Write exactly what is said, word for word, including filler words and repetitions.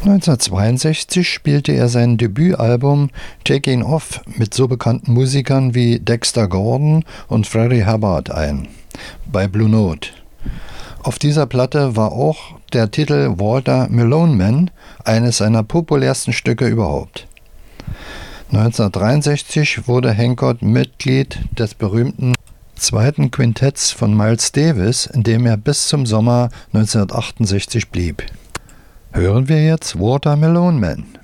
neunzehnhundertzweiundsechzig spielte er sein Debütalbum Taking Off mit so bekannten Musikern wie Dexter Gordon und Freddie Hubbard ein, bei Blue Note. Auf dieser Platte war auch der Titel Walter Malone Man eines seiner populärsten Stücke überhaupt. neunzehnhundertdreiundsechzig wurde Hancock Mitglied des berühmten zweiten Quintetts von Miles Davis, in dem er bis zum Sommer neunzehnhundertachtundsechzig blieb. Hören wir jetzt Walter Malone Man.